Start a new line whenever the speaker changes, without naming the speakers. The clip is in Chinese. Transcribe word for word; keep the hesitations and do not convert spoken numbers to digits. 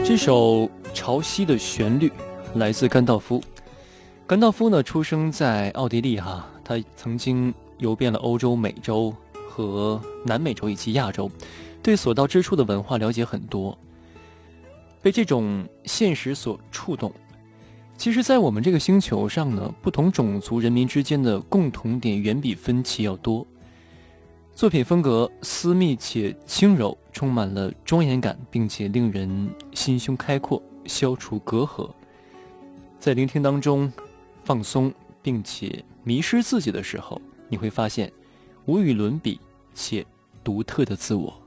这首潮汐的旋律来自甘道夫。甘道夫呢，出生在奥地利哈，他曾经游遍了欧洲、美洲和南美洲以及亚洲，对所到之处的文化了解很多，被这种现实所触动。其实在我们这个星球上呢，不同种族人民之间的共同点远比分歧要多。作品风格私密且轻柔，充满了庄严感，并且令人心胸开阔，消除隔阂。在聆听当中放松，并且迷失自己的时候，你会发现无与伦比且独特的自我。